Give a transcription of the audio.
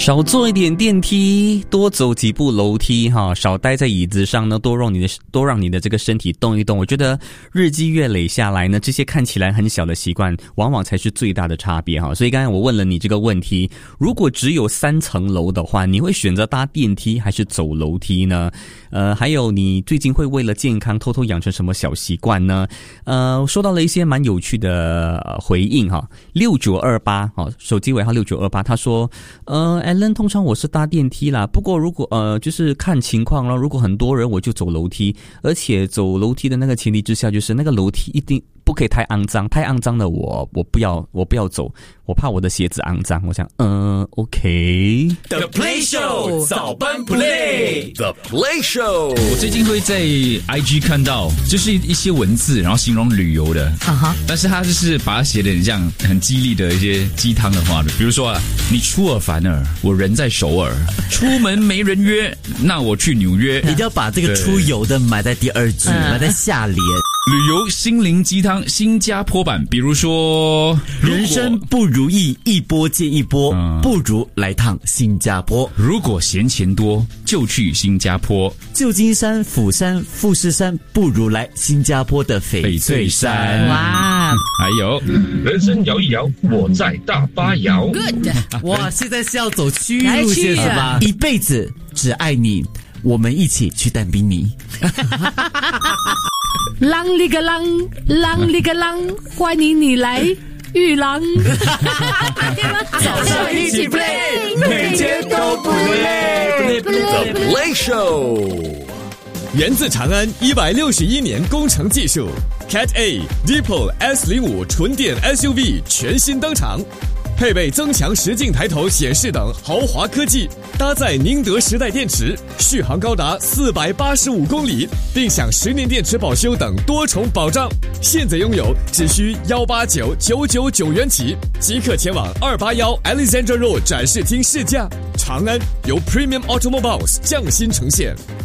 少坐一点电梯，多走几步楼梯哈，少待在椅子上呢，多让你的这个身体动一动。我觉得日积月累下来呢，这些看起来很小的习惯，往往才是最大的差别哈。所以刚才我问了你这个问题，如果只有3层楼的话，你会选择搭电梯还是走楼梯呢？还有你最近会为了健康偷偷养成什么小习惯呢？收到了一些蛮有趣的回应哈。6928哈，手机尾号6928，他说Alan 通常我是搭电梯啦，不过如果就是看情况咯，如果很多人我就走楼梯，而且走楼梯的那个前提之下就是那个楼梯一定不可以太肮脏，太肮脏的我不要走，我怕我的鞋子肮脏。我想OK。 The Play Show 早班 Play The Play Show。 我最近会在 IG 看到就是一些文字，然后形容旅游的，但是他就是把它写得很像很激励的一些鸡汤的话的，比如说你出尔反尔，我人在首尔，出门没人约，那我去纽约。 一定要把这个出游的埋在第二句，埋在下联。 旅游心灵鸡汤新加坡版，比如说人生不如意一波接一波，不如来趟新加坡。 如果嫌钱多就去新加坡， 旧金山、釜山、富士山不如来新加坡的翡翠山。 哇， 还有人生摇一摇，我在大巴摇。 Good。 哇，现在是要走区域路线是吧？一辈子只爱你，我们一起去但宾尼。 啷里个啷，啷里个啷，欢迎你来玉郎。 早上一起 play， 每天都不累。The Play Show。 源自长安161年工程技术 Cat A、Deepol S05 纯电 SUV 全新登场，配备增强实境抬头显示等豪华科技，搭载宁德时代电池，续航高达485公里，并享10年电池保修等多重保障。现在拥有只需189,999元起，即刻前往281 Alexandra Road 展示厅试驾。长安由 Premium Automobiles 匠心呈现。